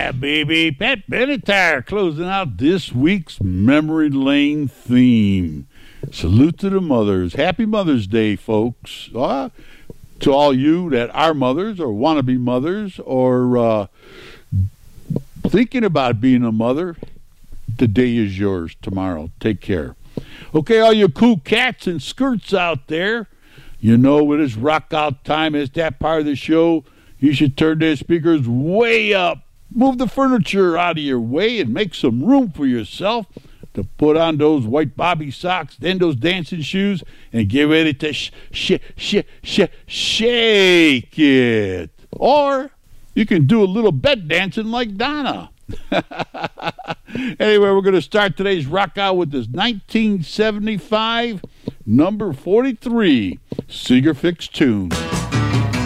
Yeah, baby. Pat Benatar closing out this week's Memory Lane theme. Salute to the mothers. Happy Mother's Day, folks. To all you that are mothers or want to be mothers or thinking about being a mother, the day is yours tomorrow. Take care. Okay, all you cool cats and skirts out there, you know it is rock out time. It's that part of the show. You should turn their speakers way up. Move the furniture out of your way and make some room for yourself to put on those white bobby socks, then those dancing shoes, and get ready to shake it. Or you can do a little bed dancing like Donna. Anyway, we're going to start today's rock out with this 1975 number 43 Seeger Fix tune.